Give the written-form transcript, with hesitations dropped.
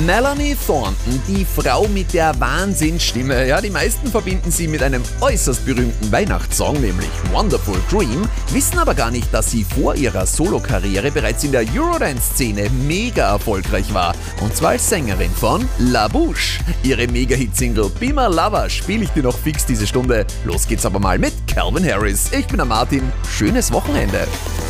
Melanie Thornton, die Frau mit der Wahnsinnsstimme. Ja, die meisten verbinden sie mit einem äußerst berühmten Weihnachtssong, nämlich Wonderful Dream, wissen aber gar nicht, dass sie vor ihrer Solokarriere bereits in der Eurodance-Szene mega erfolgreich war. Und zwar als Sängerin von La Bouche. Ihre Mega-Hit-Single Be My Lover spiele ich dir noch fix diese Stunde. Los geht's aber mal mit Calvin Harris. Ich bin der Martin. Schönes Wochenende.